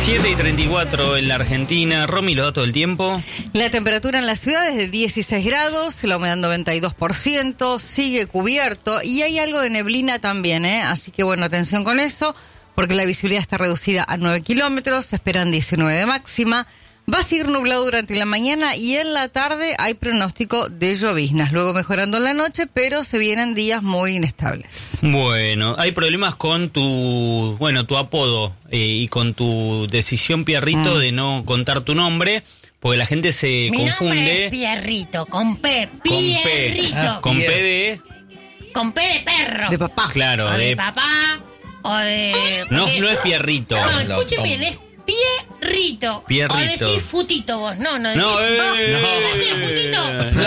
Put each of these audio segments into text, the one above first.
7:34 en la Argentina. Romy, ¿lo da todo el tiempo? La temperatura en la ciudad es de 16 grados, la humedad 92%, sigue cubierto y hay algo de neblina también, así que bueno, atención con eso, porque la visibilidad está reducida a 9 kilómetros, se esperan 19 de máxima. Va a seguir nublado durante la mañana y en la tarde hay pronóstico de lloviznas, luego mejorando en la noche, pero se vienen días muy inestables. Bueno, hay problemas con tu apodo y con tu decisión, Pierrito, de no contar tu nombre, porque la gente se confunde. Mi nombre es Pierrito, con P, Pierrito. Con P de... Con P de perro. De papá. Claro, o de papá, o de... No es Fierrito. No, escúcheme, es Pierrito. Pierrito. O decís futito vos. No. No, ¿Decís futito?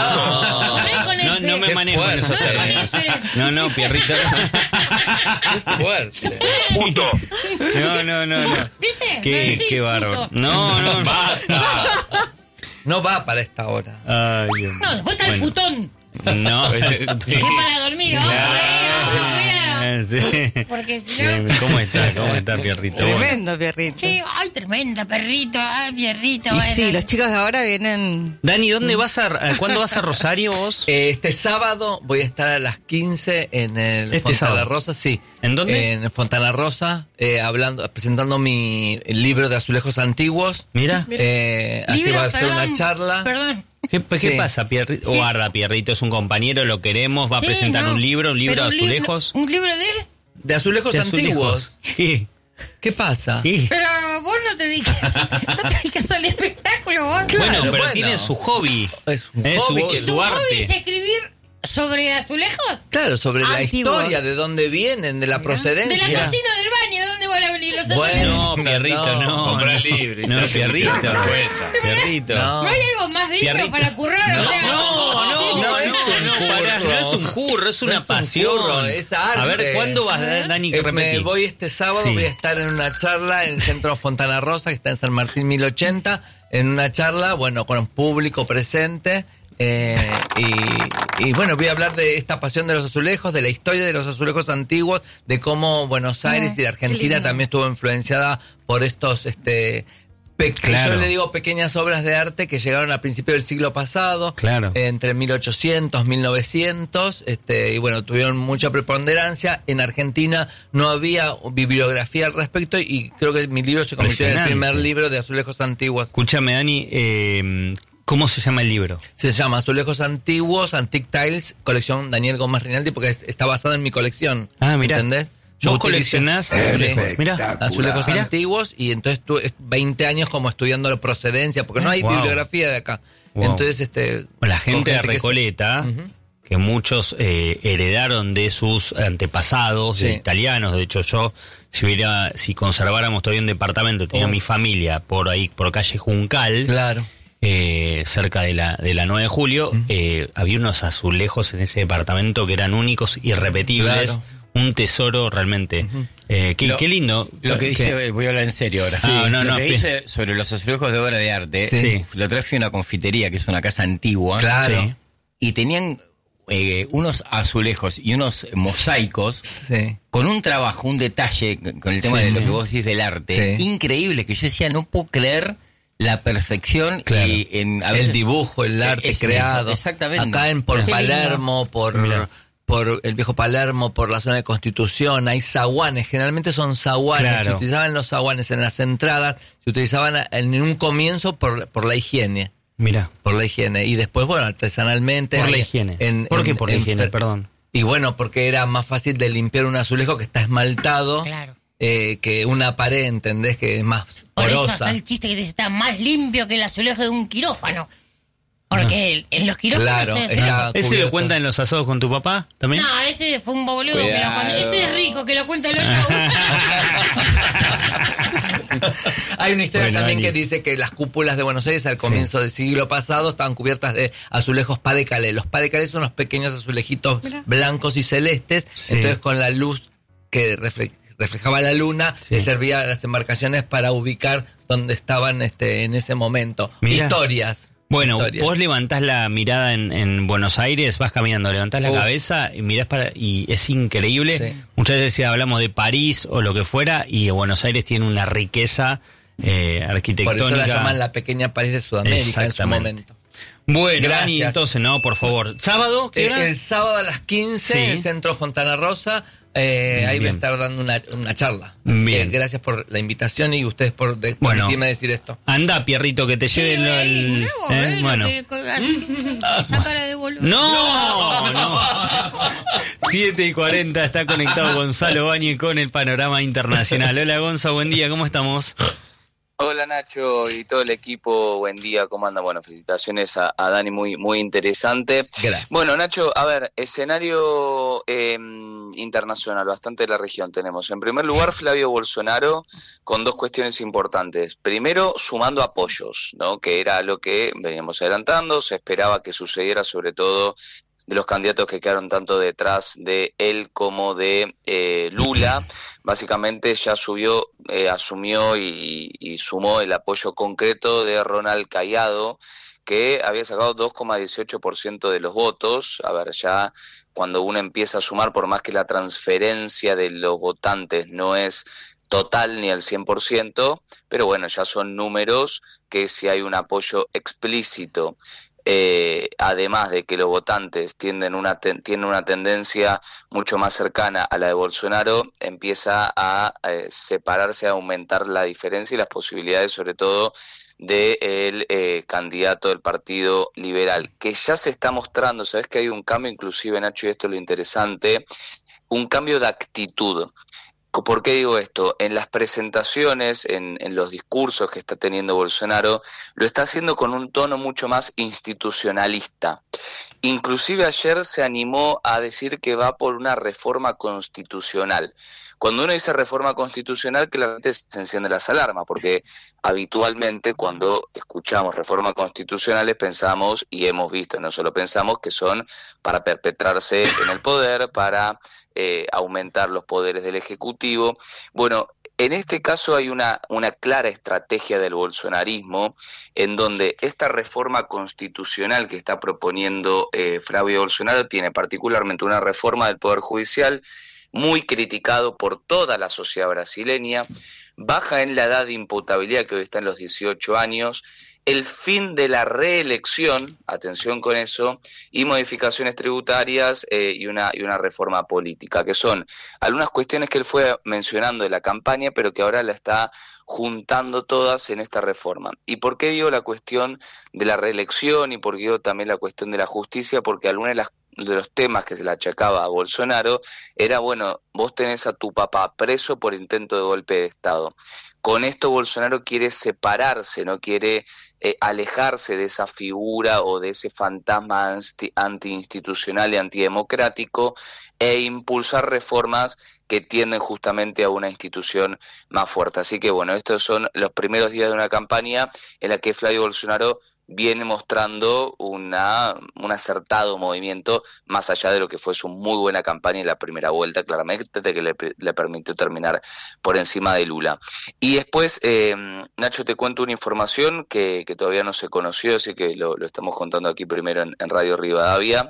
No me manejo en esos términos. No, Pierrito. Qué fuerte. Puto. No. ¿Viste? Qué bárbaro. No. Basta. No va para esta hora. Ay, Dios mío. No, después está el futón. No. Que es para dormir. Cuidado. Sí. Porque si no... ¿Cómo está, Pierrito? Tremendo, Pierrito. Sí, ay, tremenda, perrito. Ay, Pierrito. Y bueno. sí, los chicos de ahora vienen... Dani, ¿cuándo vas a Rosario vos? Este sábado voy a estar a las 15 en el Fontana sábado. Rosa, sí. ¿En dónde? En Fontana Rosa, presentando mi libro de azulejos antiguos. Mira. Así va a ser una charla. Perdón. ¿Qué Sí. pasa, Pierrito? Guarda, Pierrito es un compañero, lo queremos, va a presentar un libro de azulejos. ¿Un libro de...? De azulejos antiguos. ¿Qué? ¿Qué pasa? ¿Qué? Pero vos no te dedicas al espectáculo, vos. Bueno, pero tiene su hobby. Es un Es hobby su- que- su ¿Tu arte. hobby es escribir sobre azulejos? Claro, sobre la Antiguos. historia, de dónde vienen, de la De procedencia. la cocina del baño, ¿dónde van a venir los azulejos? Bueno, No, Pierrito, no. Comprar libre. No, Pierrito. Cuenta. Pierrito. No. ¿No hay algo más digno Pierrito. para currar? O sea, Pará, no es un curro, es una No es un pasión. curro, es arte. A ver, ¿cuándo vas, Dani? Me Repetí. voy este sábado, Sí. voy a estar en una charla en el Centro Fontana Rosa, que está en San Martín 1080, en una charla, bueno, con un público presente. Y bueno, voy a hablar de esta pasión de los azulejos, de la historia de los azulejos antiguos, de cómo Buenos Aires y la Argentina también estuvo influenciada por estos Claro. yo le digo pequeñas obras de arte que llegaron a principios del siglo pasado, Claro. entre 1800, 1900, y bueno, tuvieron mucha preponderancia. En Argentina no había bibliografía al respecto y creo que mi libro se convirtió en el Impresionante. primer libro de azulejos antiguos. Escúchame, Dani, ¿cómo se llama el libro? Se llama Azulejos Antiguos, Antique Tiles, colección Daniel Gómez Rinaldi, porque está basado en mi colección. Ah, mirá. ¿Entendés? Vos utilicé- coleccionás azulejos. Sí. Mirá. Azulejos Mirá. antiguos, y entonces tuve 20 años como estudiando la procedencia, porque no hay Wow. bibliografía de acá. Wow. Entonces, La gente de con que Recoleta, Ujú. que muchos heredaron de sus antepasados, Sí. de italianos. De hecho, yo, si conserváramos todavía un departamento, tenía mi familia por ahí, por calle Juncal, Claro. cerca de la 9 de julio, había unos azulejos en ese departamento que eran únicos, irrepetibles. Claro. Un tesoro realmente. Qué lindo. Lo que dice, ¿Qué? voy a hablar en serio ahora. Sí. No, lo no, que pi- dice sobre los azulejos de obra de arte, Sí. lo traje fui a una confitería, que es una casa antigua, Claro. Sí. y tenían unos azulejos y unos mosaicos Sí. con un trabajo, un detalle con el tema Sí, de lo sí. que vos decís del arte, Sí. increíble, que yo decía, no puedo creer la perfección Claro. y a El veces, dibujo, el arte es creado. eso, exactamente. Acá por Qué lindo. Palermo, por el viejo Palermo, por la zona de Constitución, hay zaguanes, generalmente son zaguanes, Claro. se utilizaban los zaguanes en las entradas, se utilizaban en un comienzo por la higiene. Mirá. Por la higiene. Y después, bueno, artesanalmente. Por la hay- higiene. ¿Por qué por la higiene? Perdón. Y bueno, porque era más fácil de limpiar un azulejo que está esmaltado Claro. que una pared, ¿entendés? Que es más Por eso porosa. está el chiste que dice, está más limpio que el azulejo de un quirófano. Porque en los quirófanos... Claro, es- está ¿Ese cubierto. lo cuenta en los asados con tu papá también? No, ese fue un boludo que lo Cuidado. cuenta. Ese es rico que lo cuenta en los shows. Hay una historia Bueno, también Dani. que dice que las cúpulas de Buenos Aires al comienzo del siglo pasado estaban cubiertas de azulejos pas de Calais. Los pas de Calais son los pequeños azulejitos blancos y celestes. Sí. Entonces, con la luz que reflejaba la luna, Sí. le servía a las embarcaciones para ubicar dónde estaban en ese momento. Mirá. Historias. Bueno, Historias. vos levantás la mirada en Buenos Aires, vas caminando, levantás la Uf. cabeza y mirás y es increíble. Sí. Muchas veces hablamos de París o lo que fuera y Buenos Aires tiene una riqueza arquitectónica. Por eso la llaman la pequeña París de Sudamérica en su momento. Bueno, Gracias. Dani, entonces, no, por favor. ¿Sábado? ¿Qué hora? El sábado a las 15 Sí. en el Centro Fontana Rosa. Ahí voy a estar dando una charla. Así Bien. que gracias por la invitación y ustedes por Bueno. permitirme decir esto. Anda, Pierrito, que te lleve bueno. Esa cara de boludo. No. 7:40 está conectado Gonzalo Báñez con el panorama internacional. Hola, Gonza, buen día, ¿cómo estamos? Hola Nacho y todo el equipo, buen día, ¿cómo anda? Bueno, felicitaciones a Dani, muy interesante. Gracias. Bueno, Nacho, a ver, escenario internacional, bastante de la región tenemos. En primer lugar, Flavio Bolsonaro, con dos cuestiones importantes. Primero, sumando apoyos, ¿no? Que era lo que veníamos adelantando, se esperaba que sucediera sobre todo de los candidatos que quedaron tanto detrás de él como de Lula. Básicamente ya asumió y sumó el apoyo concreto de Ronald Caiado, que había sacado 2,18% de los votos. A ver, ya cuando uno empieza a sumar, por más que la transferencia de los votantes no es total ni al 100%, pero bueno, ya son números que si hay un apoyo explícito, además de que los votantes tienen una tendencia mucho más cercana a la de Bolsonaro, empieza a separarse, a aumentar la diferencia y las posibilidades, sobre todo del candidato del Partido Liberal, que ya se está mostrando. Sabes que hay un cambio, inclusive, Nacho, y esto es lo interesante, un cambio de actitud. ¿Por qué digo esto? En las presentaciones, en los discursos que está teniendo Bolsonaro, lo está haciendo con un tono mucho más institucionalista. Inclusive ayer se animó a decir que va por una reforma constitucional. Cuando uno dice reforma constitucional, claramente se encienden las alarmas, porque habitualmente cuando escuchamos reformas constitucionales pensamos, y hemos visto, no solo pensamos, que son para perpetrarse en el poder, para aumentar los poderes del Ejecutivo. Bueno, en este caso hay una clara estrategia del bolsonarismo en donde esta reforma constitucional que está proponiendo Flavio Bolsonaro tiene particularmente una reforma del Poder Judicial muy criticado por toda la sociedad brasileña, baja en la edad de imputabilidad que hoy está en los 18 años, el fin de la reelección, atención con eso, y modificaciones tributarias y una reforma política, que son algunas cuestiones que él fue mencionando en la campaña, pero que ahora la está juntando todas en esta reforma. ¿Y por qué digo la cuestión de la reelección y por qué digo también la cuestión de la justicia? Porque algunas de los temas que se le achacaba a Bolsonaro era, bueno, vos tenés a tu papá preso por intento de golpe de Estado. Con esto Bolsonaro quiere separarse, no quiere alejarse de esa figura o de ese fantasma antiinstitucional y antidemocrático e impulsar reformas que tienden justamente a una institución más fuerte. Así que bueno, estos son los primeros días de una campaña en la que Flavio Bolsonaro viene mostrando un acertado movimiento, más allá de lo que fue su muy buena campaña en la primera vuelta, claramente, que le permitió terminar por encima de Lula. Y después, Nacho, te cuento una información que todavía no se conoció, así que lo estamos contando aquí primero en Radio Rivadavia.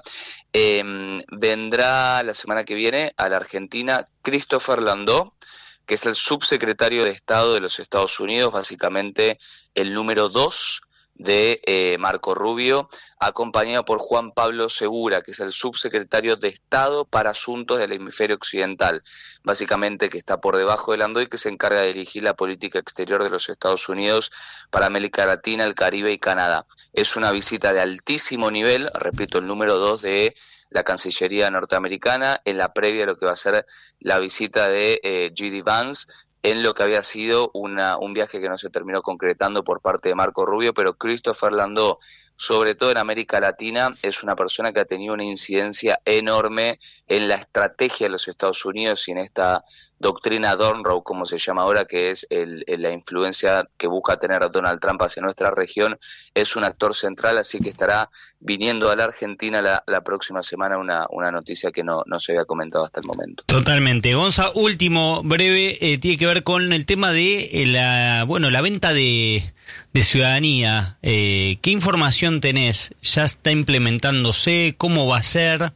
Vendrá la semana que viene a la Argentina Christopher Landó, que es el subsecretario de Estado de los Estados Unidos, básicamente el número 2 de Marco Rubio, acompañado por Juan Pablo Segura, que es el subsecretario de Estado para Asuntos del Hemisferio Occidental, básicamente que está por debajo de Landó y que se encarga de dirigir la política exterior de los Estados Unidos para América Latina, el Caribe y Canadá. Es una visita de altísimo nivel, repito, el número 2 de la Cancillería norteamericana, en la previa a lo que va a ser la visita de J.D. Vance, en lo que había sido un viaje que no se terminó concretando por parte de Marco Rubio, pero Christopher Landó, sobre todo en América Latina, es una persona que ha tenido una incidencia enorme en la estrategia de los Estados Unidos y en esta doctrina Donroe, como se llama ahora, que es la influencia que busca tener a Donald Trump hacia nuestra región. Es un actor central, así que estará viniendo a la Argentina la próxima semana, una noticia que no se había comentado hasta el momento. Totalmente. Gonza, último, breve, tiene que ver con el tema de la venta de ciudadanía. ¿Qué información tenés? ¿Ya está implementándose? ¿Cómo va a ser?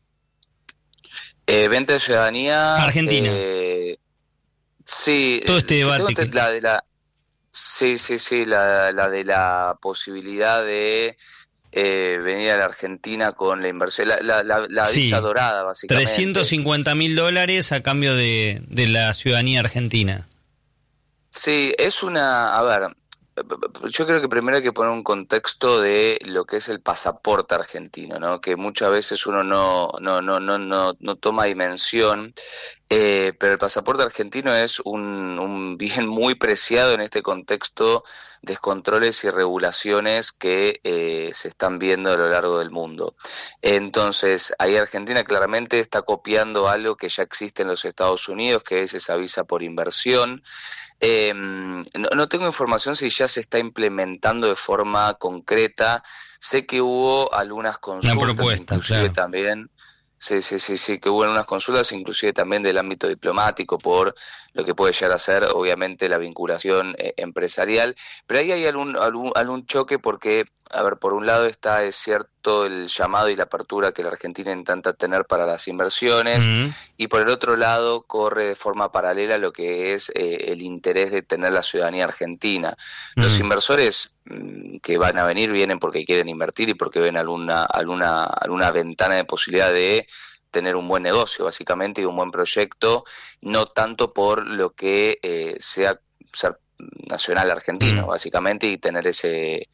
Venta de ciudadanía... Argentina. Sí. Todo este debate. Sí, la de la posibilidad de venir a la Argentina con la inversión, la Sí, visa dorada, básicamente. $350.000 a cambio de la ciudadanía argentina. Sí, es a ver, yo creo que primero hay que poner un contexto de lo que es el pasaporte argentino, ¿no? Que muchas veces uno no toma dimensión, pero el pasaporte argentino es un bien muy preciado en este contexto de controles y regulaciones que se están viendo a lo largo del mundo. Entonces, ahí Argentina claramente está copiando algo que ya existe en los Estados Unidos, que es esa visa por inversión. No tengo información si ya se está implementando de forma concreta. Sé que hubo algunas consultas, propuesta, inclusive claro. también. Sí, que hubo algunas consultas, inclusive también del ámbito diplomático, por lo que puede llegar a ser, obviamente, la vinculación empresarial. Pero ahí hay algún choque porque, a ver, por un lado es cierto el llamado y la apertura que la Argentina intenta tener para las inversiones, y por el otro lado corre de forma paralela lo que es el interés de tener la ciudadanía argentina. Los inversores que van a venir vienen porque quieren invertir y porque ven alguna ventana de posibilidad de tener un buen negocio, básicamente, y un buen proyecto, no tanto por lo que sea ser nacional argentino, básicamente, y tener ese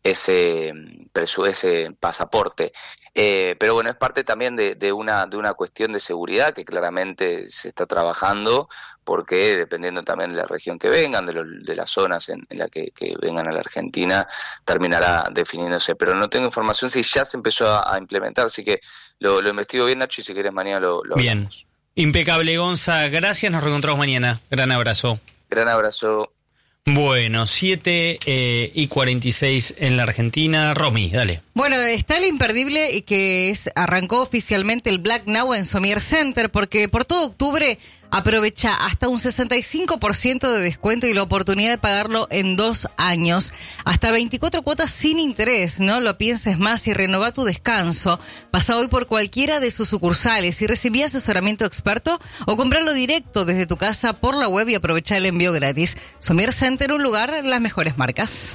pasaporte. Pero bueno, es parte también de una cuestión de seguridad que claramente se está trabajando, porque dependiendo también de la región que vengan, de las zonas en la que vengan a la Argentina, terminará definiéndose. Pero no tengo información si ya se empezó a implementar, así que lo investigo bien, Nacho, y si quieres mañana lo Bien, hablamos. impecable, Gonza, gracias, nos reencontramos mañana. Gran abrazo. Gran abrazo. Bueno, 7:46 en la Argentina. Romy, dale. Bueno, está el imperdible y que arrancó oficialmente el Black Now en Somier Center, porque por todo octubre aprovecha hasta un 65% de descuento y la oportunidad de pagarlo en 2 años. Hasta 24 cuotas sin interés, no lo pienses más y renová tu descanso. Pasa hoy por cualquiera de sus sucursales y recibí asesoramiento experto o comprarlo directo desde tu casa por la web y aprovechá el envío gratis. Somier Center, un lugar, las mejores marcas.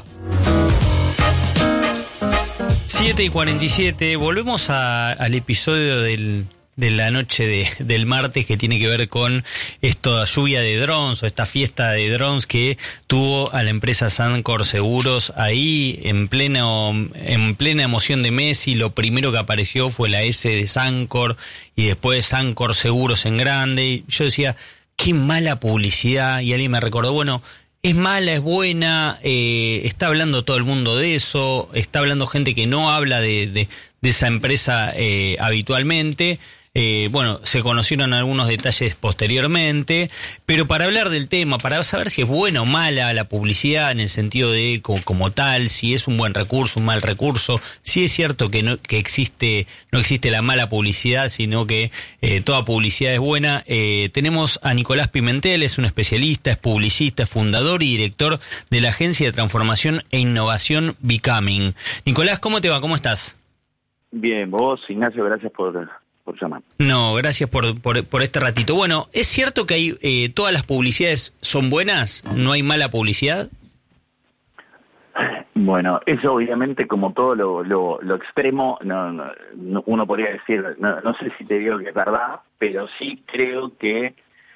7:47, volvemos al episodio de la noche del martes, que tiene que ver con esta lluvia de drones o esta fiesta de drones que tuvo a la empresa Sancor Seguros ahí en plena emoción de Messi. Lo primero que apareció fue la S de Sancor y después Sancor Seguros en grande. Y yo decía, qué mala publicidad, y alguien me recordó, bueno, es mala, es buena, está hablando todo el mundo de eso, está hablando gente que no habla de esa empresa habitualmente. Bueno, se conocieron algunos detalles posteriormente, pero para hablar del tema, para saber si es buena o mala la publicidad en el sentido de como tal, si es un buen recurso, un mal recurso, si es cierto que no existe la mala publicidad, sino que toda publicidad es buena. Tenemos a Nicolás Pimentel, es un especialista, es publicista, es fundador y director de la agencia de transformación e innovación Becoming. Nicolás, ¿cómo te va? ¿Cómo estás? Bien, vos, Ignacio, gracias por llamar. No, gracias por este ratito. Bueno, ¿es cierto que hay todas las publicidades son buenas? ¿No hay mala publicidad? Bueno, eso obviamente, como todo lo extremo, no, uno podría decir, no sé si te digo que es verdad, pero sí creo que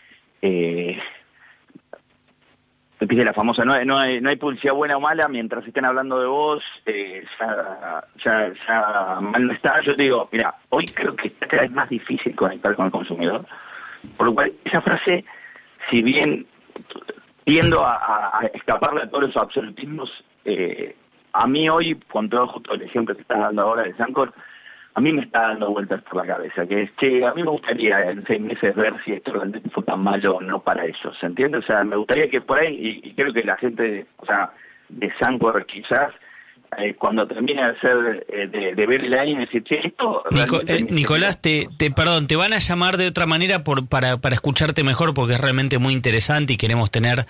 viste la famosa, no hay publicidad buena o mala mientras estén hablando de vos, ya mal no está. Yo te digo, mira, hoy creo que cada vez más difícil conectar con el consumidor, por lo cual esa frase, si bien tiendo a escaparle a todos los absolutismos, a mí hoy, con todo justo el ejemplo que estás dando ahora de Sancor, a mí me está dando vueltas por la cabeza, que es que a mí me gustaría en 6 meses ver si esto realmente fue tan malo o no para ellos, ¿se entiende? O sea, me gustaría que por ahí, y creo que la gente, de Sancor quizás, cuando termine de hacer, de ver el año y decir, che, esto... Nicolás, perdón, te van a llamar de otra manera para escucharte mejor, porque es realmente muy interesante y queremos tener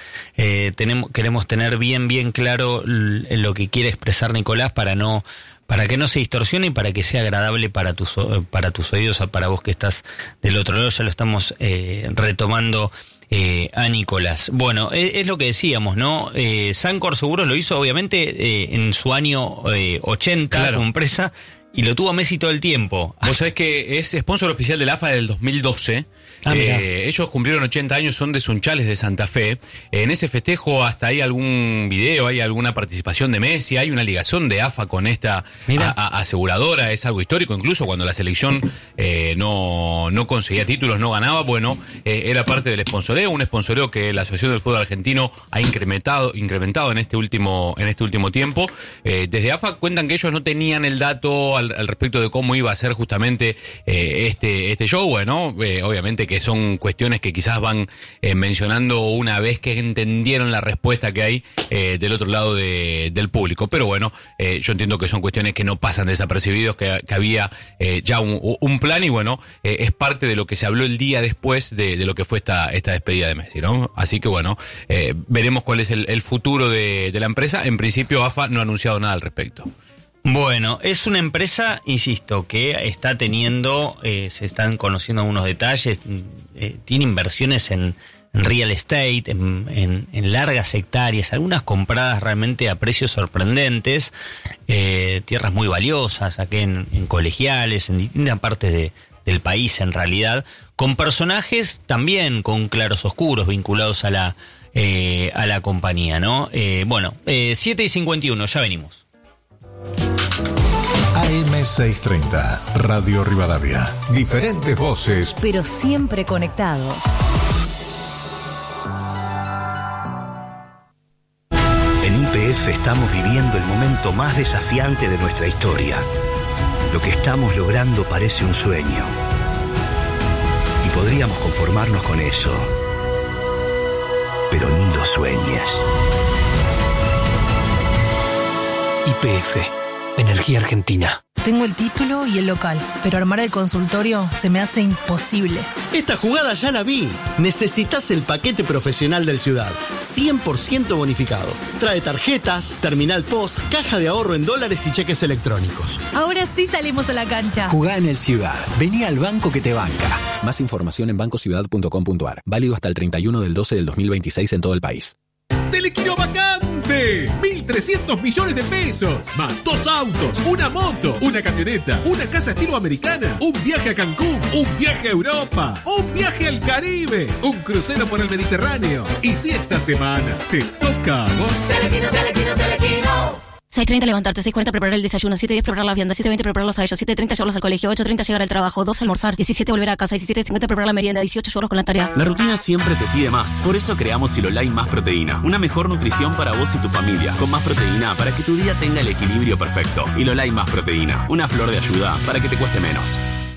bien claro lo que quiere expresar Nicolás para que no se distorsione y para que sea agradable para tus oídos, para vos que estás del otro lado. Ya lo estamos retomando a Nicolás. Bueno, es lo que decíamos, ¿no? Sancor Seguros lo hizo obviamente en su año 80 Claro. como empresa y lo tuvo Messi todo el tiempo. Vos sabés que es sponsor oficial del AFA del 2012. Mirá. Ellos cumplieron 80 años, son de Sunchales de Santa Fe. En ese festejo hasta hay algún video, hay alguna participación de Messi, hay una ligación de AFA con esta aseguradora, es algo histórico. Incluso cuando la selección no conseguía títulos, no ganaba, bueno, era parte del sponsoreo, un sponsoreo que la Asociación del Fútbol Argentino ha incrementado en este último tiempo. Desde AFA cuentan que ellos no tenían el dato al respecto de cómo iba a ser justamente este show. Bueno, obviamente que son cuestiones que quizás van mencionando una vez que entendieron la respuesta que hay del otro lado del público. Pero bueno, yo entiendo que son cuestiones que no pasan desapercibidos, que había ya un plan y bueno, es parte de lo que se habló el día después de lo que fue esta despedida de Messi, ¿no? Así que bueno, veremos cuál es el futuro de la empresa. En principio AFA no ha anunciado nada al respecto. Bueno, es una empresa, insisto, que está teniendo, se están conociendo algunos detalles, tiene inversiones en real estate, en largas hectáreas, algunas compradas realmente a precios sorprendentes, tierras muy valiosas, aquí en Colegiales, en distintas partes del país en realidad, con personajes también con claros oscuros vinculados a la compañía, ¿no? Bueno, 7:51, ya venimos. AM630, Radio Rivadavia. Diferentes voces, pero siempre conectados. En YPF estamos viviendo el momento más desafiante de nuestra historia. Lo que estamos logrando parece un sueño. Y podríamos conformarnos con eso. Pero ni lo sueñes. YPF, Energía Argentina. Tengo el título y el local, pero armar el consultorio se me hace imposible. Esta jugada ya la vi. Necesitas el paquete profesional del Ciudad, 100% bonificado. Trae tarjetas, terminal post, caja de ahorro en dólares y cheques electrónicos. Ahora sí salimos a la cancha. Jugá en el Ciudad. Vení al banco que te banca. Más información en bancociudad.com.ar. Válido hasta el 31 del 12 del 2026 en todo el país. Telequino vacante, 1.300 millones de pesos, más 2 autos, una moto, una camioneta, una casa estilo americana, un viaje a Cancún, un viaje a Europa, un viaje al Caribe, un crucero por el Mediterráneo. Y si esta semana te toca a vos. Telequino. 6:30 levantarte, 6:40 preparar el desayuno, 7:10 preparar la vianda, 7:20 prepararlos a ellos, 7:30 llevarlos al colegio, 8:30 llegar al trabajo, 2 almorzar, 17 volver a casa, 17:50 preparar la merienda, 18 llevarlos con la tarea. La rutina siempre te pide más, por eso creamos Silolite Más Proteína, una mejor nutrición para vos y tu familia, con más proteína para que tu día tenga el equilibrio perfecto. Silolite Más Proteína, una flor de ayuda para que te cueste menos.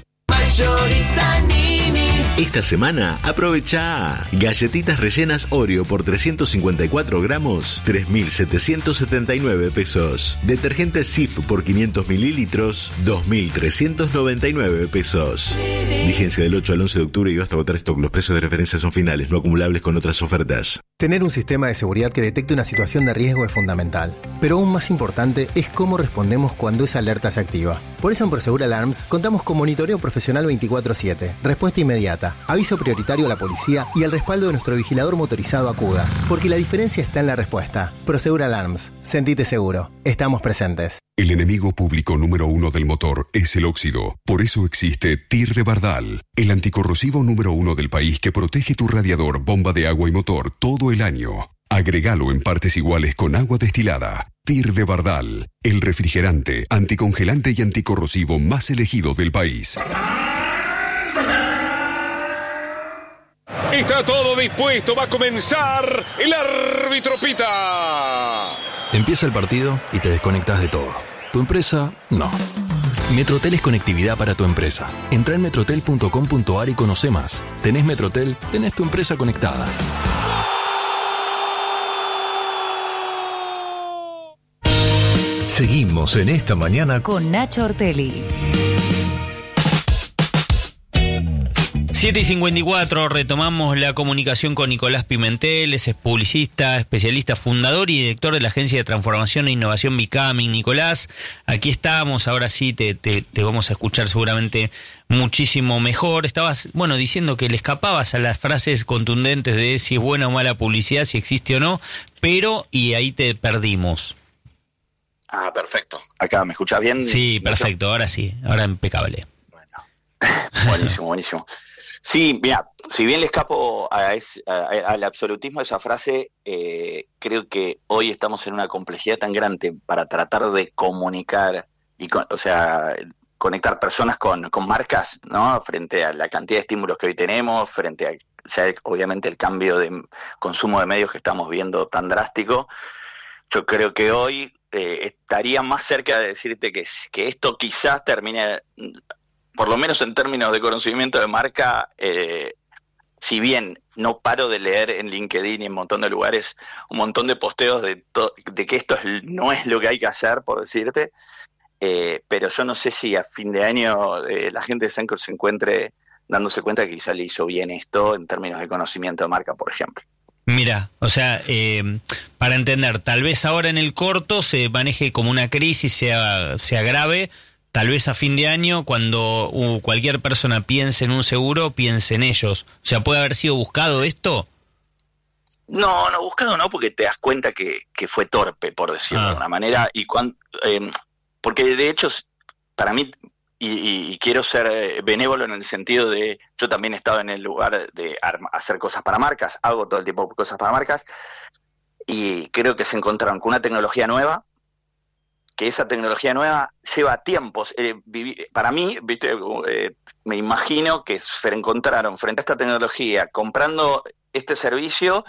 Esta semana aprovecha galletitas rellenas Oreo por 354 gramos, 3.779 pesos. Detergente Cif por 500 mililitros, 2.399 pesos. Vigencia del 8 al 11 de octubre y hasta agotar stock. Los precios de referencia son finales, no acumulables con otras ofertas. Tener un sistema de seguridad que detecte una situación de riesgo es fundamental, pero aún más importante es cómo respondemos cuando esa alerta se activa. Por eso en Prosegur Alarms contamos con monitoreo profesional 24/7, respuesta inmediata, aviso prioritario a la policía y el respaldo de nuestro vigilador motorizado Acuda, porque la diferencia está en la respuesta. Prosegur Alarms, sentite seguro, estamos presentes. El enemigo público número 1 del motor es el óxido. Por eso existe TIR de Bardal, el anticorrosivo número 1 del país que protege tu radiador, bomba de agua y motor todo el año. Agregalo en partes iguales con agua destilada. TIR de Bardal, el refrigerante, anticongelante y anticorrosivo más elegido del país. Está todo dispuesto, va a comenzar. El árbitro pita. Empieza el partido y te desconectas de todo. Tu empresa, no. Metrotel es conectividad para tu empresa. Entra en metrotel.com.ar y conoce más. Tenés Metrotel, tenés tu empresa conectada. Seguimos en esta mañana con Nacho Ortelli. 7:54, retomamos la comunicación con Nicolás Pimentel, es publicista, especialista, fundador y director de la Agencia de Transformación e Innovación Becoming. Nicolás, aquí estamos, ahora sí te vamos a escuchar seguramente muchísimo mejor. Estabas, diciendo que le escapabas a las frases contundentes de si es buena o mala publicidad, si existe o no, y ahí te perdimos. Ah, perfecto. Acá, ¿me escuchás bien? Sí, perfecto, ahora sí, ahora impecable. Buenísimo. Sí, mira, si bien le escapo al absolutismo de esa frase, creo que hoy estamos en una complejidad tan grande para tratar de comunicar y conectar personas con marcas, ¿no? Frente a la cantidad de estímulos que hoy tenemos, frente a ya obviamente el cambio de consumo de medios que estamos viendo tan drástico. Yo creo que hoy estaría más cerca de decirte que esto quizás termine, por lo menos en términos de conocimiento de marca, si bien no paro de leer en LinkedIn y en un montón de lugares un montón de posteos de que esto no es lo que hay que hacer, por decirte, pero yo no sé si a fin de año la gente de Sencor se encuentre dándose cuenta que quizá le hizo bien esto en términos de conocimiento de marca, por ejemplo. Mira, para entender, tal vez ahora en el corto se maneje como una crisis, sea grave. Tal vez a fin de año, cuando cualquier persona piense en un seguro, piense en ellos. O sea, ¿puede haber sido buscado esto? No, buscado no, porque te das cuenta que fue torpe, por decirlo de alguna manera. Porque de hecho, para mí, y quiero ser benévolo en el sentido de, yo también he estado en el lugar de hacer cosas para marcas, hago todo el tiempo cosas para marcas, y creo que se encontraron con una tecnología nueva, que esa tecnología nueva lleva tiempos. Para mí, me imagino que se encontraron frente a esta tecnología comprando este servicio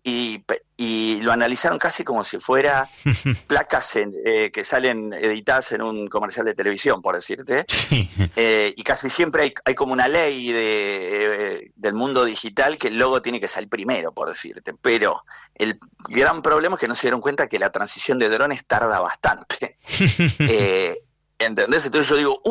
y lo analizaron casi como si fuera placas que salen editadas en un comercial de televisión, por decirte. Y casi siempre hay como una ley del mundo digital que el logo tiene que salir primero, por decirte. Pero el gran problema es que no se dieron cuenta que la transición de drones tarda bastante. ¿Entendés? Entonces yo digo,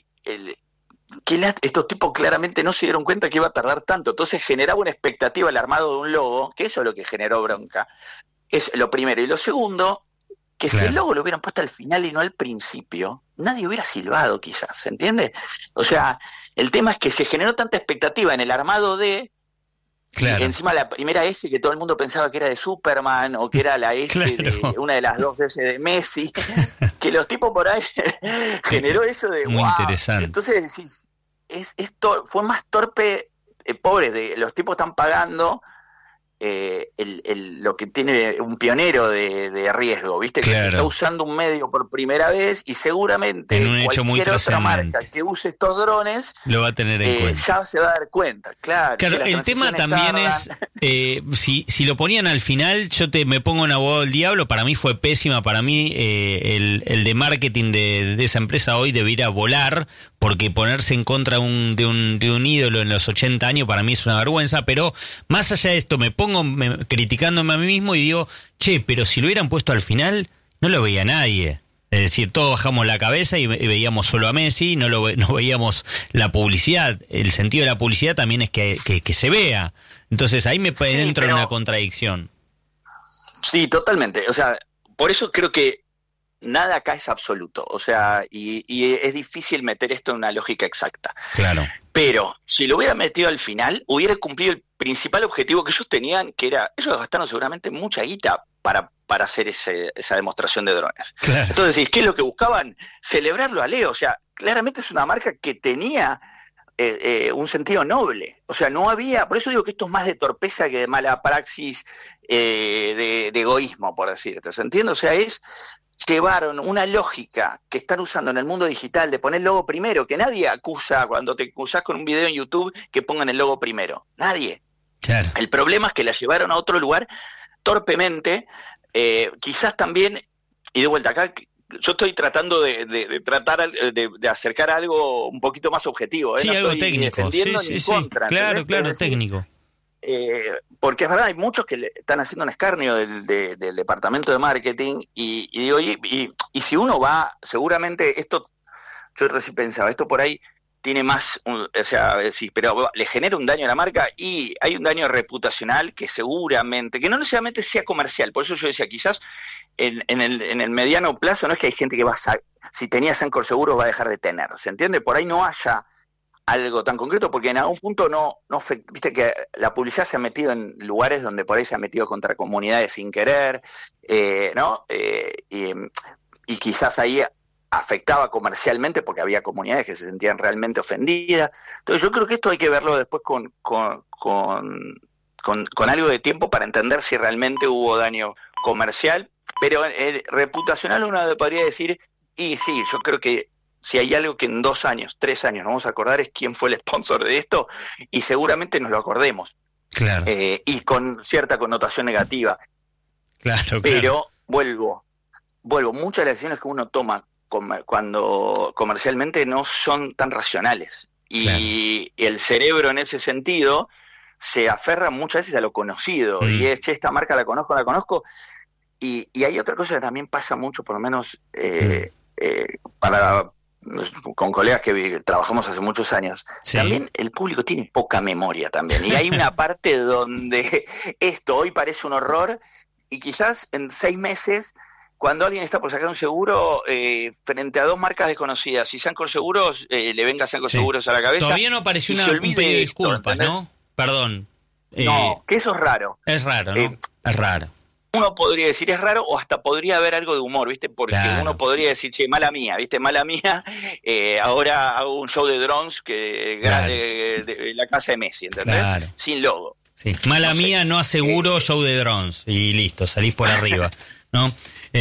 estos tipos claramente no se dieron cuenta que iba a tardar tanto. Entonces generaba una expectativa el armado de un logo, que eso es lo que generó bronca. Es lo primero. Y lo segundo, que si el logo lo hubieran puesto al final y no al principio, nadie hubiera silbado quizás, ¿se entiende? O sea, el tema es que se generó tanta expectativa en el armado de... Claro. Encima la primera S que todo el mundo pensaba que era de Superman o que era la S de una de las dos S de Messi, que los tipos por ahí generó eso de muy interesante. Entonces decís, fue más torpe, pobre, los tipos están pagando lo que tiene un pionero de riesgo, ¿viste? Que se está usando un medio por primera vez y seguramente en un hecho muy cualquier otra marca que use estos drones lo va a tener en cuenta. Ya se va a dar cuenta, claro. El tema también es, si lo ponían al final, me pongo en abogado del diablo, para mí fue pésima, para mí el de marketing de esa empresa hoy debería volar, porque ponerse en contra de un ídolo en los 80 años para mí es una vergüenza, pero más allá de esto me pongo criticándome a mí mismo y digo, pero si lo hubieran puesto al final, no lo veía nadie. Es decir, todos bajamos la cabeza y veíamos solo a Messi, no veíamos la publicidad. El sentido de la publicidad también es que se vea. Entonces ahí me entro en una contradicción. Sí, totalmente. O sea, por eso creo que nada acá es absoluto. O sea, y es difícil meter esto en una lógica exacta. Claro. Pero si lo hubiera metido al final, hubiera cumplido el principal objetivo que ellos tenían, que era, ellos gastaron seguramente mucha guita para hacer esa demostración de drones. Claro. Entonces, ¿qué es lo que buscaban? Celebrarlo a Leo. O sea, claramente es una marca que tenía un sentido noble. O sea, no había, por eso digo que esto es más de torpeza que de mala praxis, de egoísmo, por decirte. ¿Se entiende? O sea, llevaron una lógica que están usando en el mundo digital de poner el logo primero, que nadie acusa cuando te acusás con un video en YouTube que pongan el logo primero. Nadie. Claro. El problema es que la llevaron a otro lugar torpemente, quizás también, y de vuelta acá, yo estoy tratando de acercar algo un poquito más objetivo. Sí, no algo estoy técnico. defendiendo ni en contra. Claro, ¿entendés? técnico. Porque es verdad, hay muchos que le están haciendo un escarnio del departamento de marketing y digo, y si uno va, seguramente esto, yo recién pensaba, esto por ahí tiene más, o sea, sí, pero le genera un daño a la marca y hay un daño reputacional que seguramente, que no necesariamente sea comercial, por eso yo decía, quizás en el mediano plazo no es que hay gente que si tenía Sancor Seguros va a dejar de tener, ¿se entiende? Por ahí no haya algo tan concreto, porque en algún punto no viste que la publicidad se ha metido en lugares donde por ahí se ha metido contra comunidades sin querer, ¿no? Y quizás ahí afectaba comercialmente porque había comunidades que se sentían realmente ofendidas. Entonces yo creo que esto hay que verlo después con algo de tiempo para entender si realmente hubo daño comercial, pero reputacional uno podría decir, y sí, yo creo que si hay algo que en 2 años, 3 años nos vamos a acordar es quién fue el sponsor de esto, y seguramente nos lo acordemos. Claro. Y con cierta connotación negativa. Claro. Pero vuelvo, muchas de las decisiones que uno toma cuando comercialmente no son tan racionales. Y el cerebro en ese sentido se aferra muchas veces a lo conocido. Y es, che, esta marca la conozco. Y hay otra cosa que también pasa mucho, por lo menos con colegas que trabajamos hace muchos años, también el público tiene poca memoria también, y hay una parte donde esto hoy parece un horror y quizás en 6 meses, cuando alguien está por sacar un seguro frente a 2 marcas desconocidas, si Sancor Seguros le venga Sancor Seguros a la cabeza, todavía no apareció un pedido de disculpas, ¿no? Perdón. No, que eso es raro. Es raro, ¿no? Es raro. Uno podría decir es raro, o hasta podría haber algo de humor, ¿viste? Porque uno podría decir, che, mala mía, ¿viste? Mala mía, ahora hago un show de drones de la casa de Messi, ¿entendés? Claro. Sin logo. Sí. Mala mía, no aseguro show de drones. Y listo, salís por arriba, ¿no?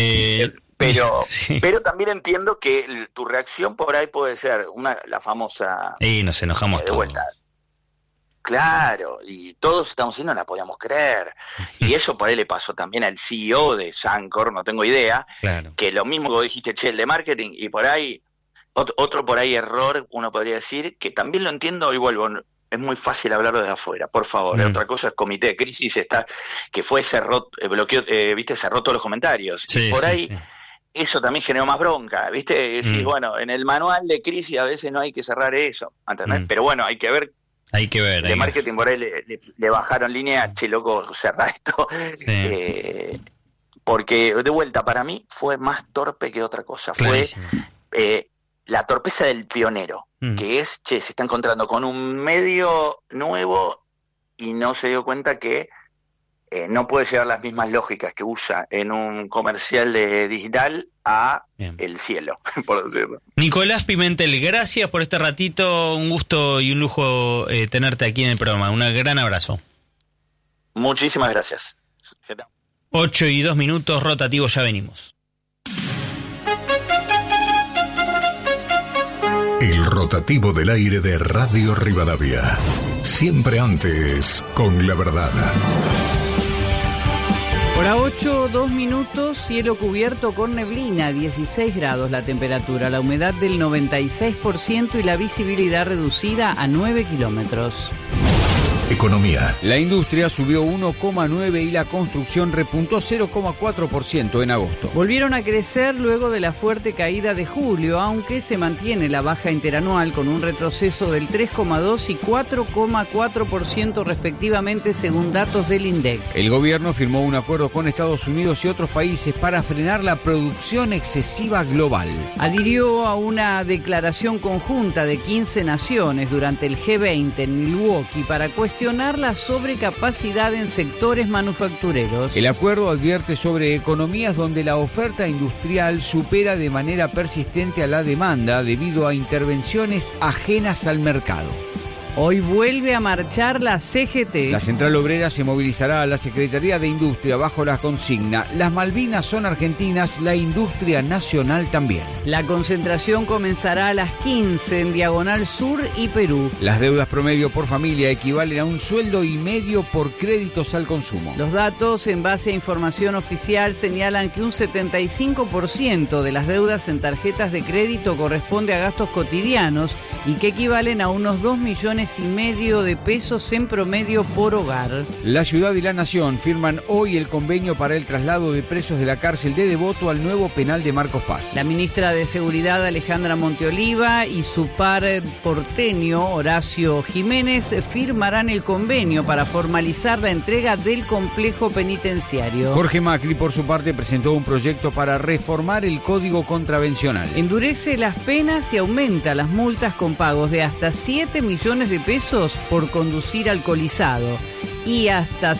Pero también entiendo que tu reacción por ahí puede ser la famosa... Y nos enojamos de vuelta. Claro, y todos estamos diciendo, no la podíamos creer. Y eso por ahí le pasó también al CEO de Sancor, no tengo idea, que lo mismo que vos dijiste, che, el de marketing, y por ahí, otro por ahí error, uno podría decir, que también lo entiendo y vuelvo, es muy fácil hablarlo desde afuera, por favor. Otra cosa es comité de crisis, que cerró todos los comentarios. Sí, y por ahí... Sí. Eso también generó más bronca, ¿viste? Decís, bueno, en el manual de crisis a veces no hay que cerrar eso, ¿entendés? Pero bueno, hay que ver. De marketing por ahí le bajaron línea, che, loco, cerrá esto. Sí. Porque, de vuelta, para mí fue más torpe que otra cosa. Clarísimo. Fue la torpeza del pionero, que es, che, se está encontrando con un medio nuevo y no se dio cuenta que no puede llevar las mismas lógicas que usa en un comercial de digital a el cielo, por decirlo. Nicolás Pimentel, gracias por este ratito, un gusto y un lujo tenerte aquí en el programa, un gran abrazo. Muchísimas gracias. 8:02, rotativo, ya venimos. El rotativo del aire de Radio Rivadavia, siempre antes con la verdad. Hora 8:02, cielo cubierto con neblina, 16 grados la temperatura, la humedad del 96% y la visibilidad reducida a 9 kilómetros. Economía. La industria subió 1,9 y la construcción repuntó 0,4% en agosto. Volvieron a crecer luego de la fuerte caída de julio, aunque se mantiene la baja interanual con un retroceso del 3,2 y 4,4% respectivamente según datos del INDEC. El gobierno firmó un acuerdo con Estados Unidos y otros países para frenar la producción excesiva global. Adhirió a una declaración conjunta de 15 naciones durante el G20 en Milwaukee para cuestionar la sobrecapacidad en sectores manufactureros. El acuerdo advierte sobre economías donde la oferta industrial supera de manera persistente a la demanda debido a intervenciones ajenas al mercado. Hoy vuelve a marchar la CGT. La Central Obrera se movilizará a la Secretaría de Industria bajo la consigna: las Malvinas son argentinas, la industria nacional también. La concentración comenzará a las 15 en Diagonal Sur y Perú. Las deudas promedio por familia equivalen a 1,5 sueldos por créditos al consumo. Los datos, en base a información oficial, señalan que un 75% de las deudas en tarjetas de crédito corresponde a gastos cotidianos y que equivalen a unos 2,5 de pesos en promedio por hogar. La Ciudad y la Nación firman hoy el convenio para el traslado de presos de la cárcel de Devoto al nuevo penal de Marcos Paz. La ministra de Seguridad, Alejandra Monteoliva, y su par porteño, Horacio Jiménez, firmarán el convenio para formalizar la entrega del complejo penitenciario. Jorge Macri, por su parte, presentó un proyecto para reformar el Código Contravencional. Endurece las penas y aumenta las multas con pagos de hasta 7 millones de pesos por conducir alcoholizado y hasta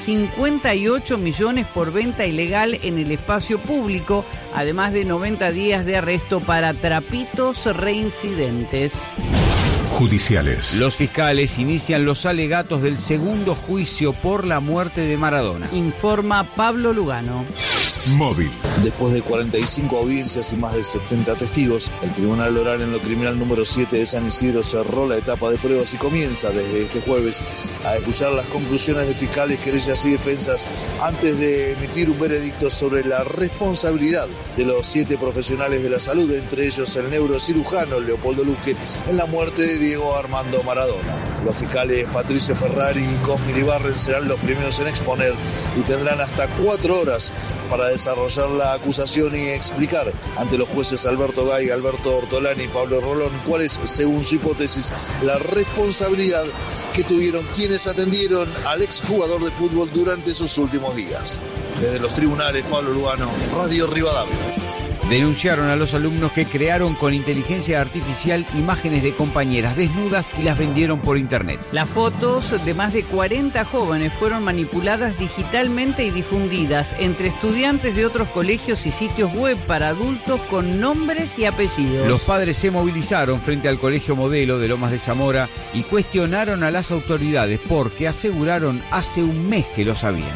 58 millones por venta ilegal en el espacio público, además de 90 días de arresto para trapitos reincidentes. Judiciales. Los fiscales inician los alegatos del segundo juicio por la muerte de Maradona. Informa Pablo Lugano. Móvil. Después de 45 audiencias y más de 70 testigos, el Tribunal Oral en lo Criminal número 7 de San Isidro cerró la etapa de pruebas y comienza desde este jueves a escuchar las conclusiones de fiscales, querellas y defensas antes de emitir un veredicto sobre la responsabilidad de los 7 profesionales de la salud, entre ellos el neurocirujano Leopoldo Luque, en la muerte de Diego Armando Maradona. Los fiscales Patricio Ferrari y Cosmi Libarren serán los primeros en exponer y tendrán hasta 4 horas para desarrollar la acusación y explicar ante los jueces Alberto Gay, Alberto Ortolani y Pablo Rolón cuál es, según su hipótesis, la responsabilidad que tuvieron quienes atendieron al exjugador de fútbol durante sus últimos días. Desde los tribunales, Pablo Lugano, Radio Rivadavia. Denunciaron a los alumnos que crearon con inteligencia artificial imágenes de compañeras desnudas y las vendieron por internet. Las fotos de más de 40 jóvenes fueron manipuladas digitalmente y difundidas entre estudiantes de otros colegios y sitios web para adultos con nombres y apellidos. Los padres se movilizaron frente al Colegio Modelo de Lomas de Zamora y cuestionaron a las autoridades porque aseguraron hace un mes que lo sabían.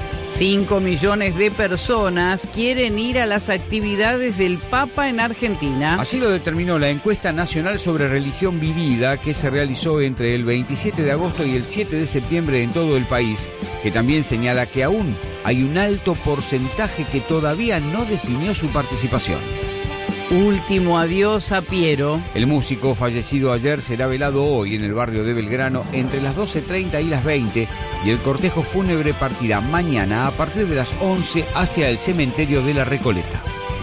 5 millones de personas quieren ir a las actividades del Papa en Argentina. Así lo determinó la encuesta nacional sobre religión vivida que se realizó entre el 27 de agosto y el 7 de septiembre en todo el país, que también señala que aún hay un alto porcentaje que todavía no definió su participación. Último adiós a Piero. El músico fallecido ayer será velado hoy en el barrio de Belgrano entre las 12:30 y las 20 y el cortejo fúnebre partirá mañana a partir de las 11 hacia el cementerio de la Recoleta.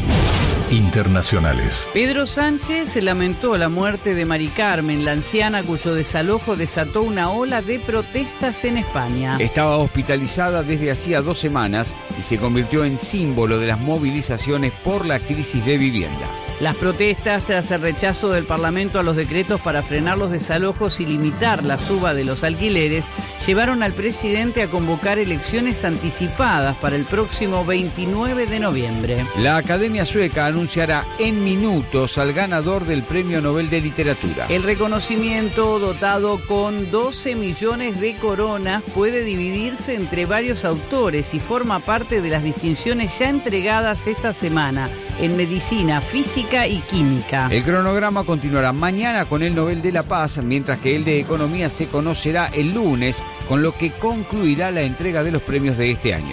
Internacionales. Pedro Sánchez lamentó la muerte de Mari Carmen, la anciana cuyo desalojo desató una ola de protestas en España. Estaba hospitalizada desde hacía 2 semanas y se convirtió en símbolo de las movilizaciones por la crisis de vivienda. Las protestas tras el rechazo del Parlamento a los decretos para frenar los desalojos y limitar la suba de los alquileres llevaron al presidente a convocar elecciones anticipadas para el próximo 29 de noviembre. La Academia Sueca anunciará en minutos al ganador del Premio Nobel de Literatura. El reconocimiento, dotado con 12 millones de coronas, puede dividirse entre varios autores y forma parte de las distinciones ya entregadas esta semana en medicina, física y química. El cronograma continuará mañana con el Nobel de la Paz, mientras que el de Economía se conocerá el lunes, con lo que concluirá la entrega de los premios de este año.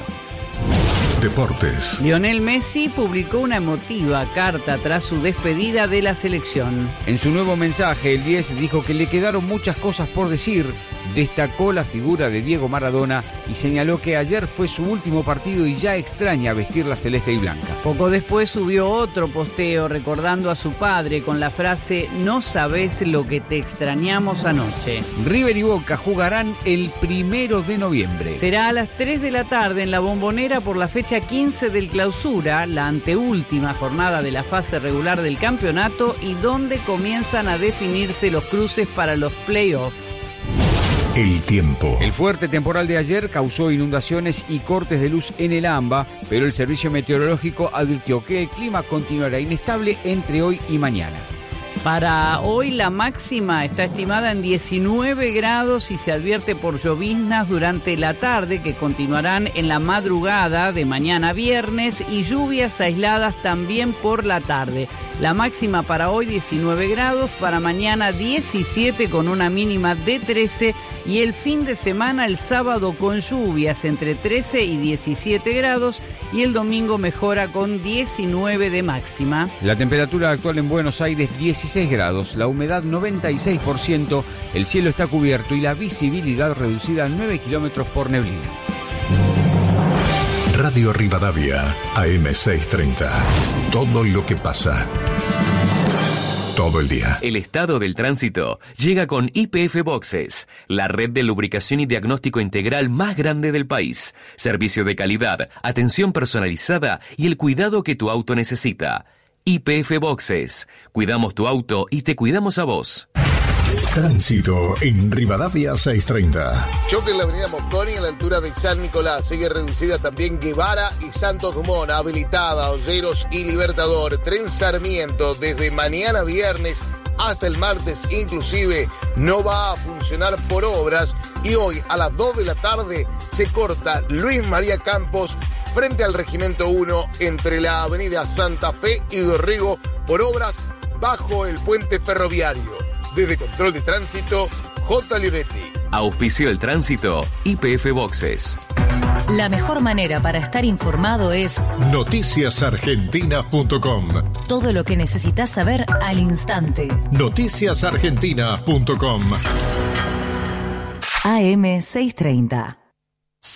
Deportes. Lionel Messi publicó una emotiva carta tras su despedida de la selección. En su nuevo mensaje, el 10 dijo que le quedaron muchas cosas por decir, destacó la figura de Diego Maradona y señaló que ayer fue su último partido y ya extraña vestir la celeste y blanca. Poco después subió otro posteo recordando a su padre con la frase "No sabés lo que te extrañamos anoche". River y Boca jugarán el 1 de noviembre. Será a las 3 de la tarde en la Bombonera por la fecha 15 del Clausura, la anteúltima jornada de la fase regular del campeonato y donde comienzan a definirse los cruces para los playoffs. El tiempo. El fuerte temporal de ayer causó inundaciones y cortes de luz en el AMBA, pero el servicio meteorológico advirtió que el clima continuará inestable entre hoy y mañana. Para hoy la máxima está estimada en 19 grados y se advierte por lloviznas durante la tarde que continuarán en la madrugada de mañana viernes y lluvias aisladas también por la tarde. La máxima para hoy 19 grados, para mañana 17 con una mínima de 13 y el fin de semana el sábado con lluvias entre 13 y 17 grados y el domingo mejora con 19 de máxima. La temperatura actual en Buenos Aires 16 16 grados, la humedad 96%, el cielo está cubierto y la visibilidad reducida a 9 kilómetros por neblina. Radio Rivadavia, AM630. Todo lo que pasa. Todo el día. El estado del tránsito llega con YPF Boxes, la red de lubricación y diagnóstico integral más grande del país. Servicio de calidad, atención personalizada y el cuidado que tu auto necesita. YPF Boxes. Cuidamos tu auto y te cuidamos a vos. Tránsito en Rivadavia 630. Choque en la avenida Mosconi a la altura de San Nicolás. Sigue reducida también Guevara y Santos Dumont. Habilitada Olleros y Libertador. Tren Sarmiento desde mañana viernes hasta el martes inclusive no va a funcionar por obras. Y hoy a las 2 de la tarde se corta Luis María Campos frente al Regimiento 1 entre la avenida Santa Fe y Dorrego por obras bajo el puente ferroviario. Desde Control de Tránsito, J. Lionetti. Auspició el tránsito, YPF Boxes. La mejor manera para estar informado es noticiasargentina.com. Todo lo que necesitas saber al instante. Noticiasargentina.com. AM630.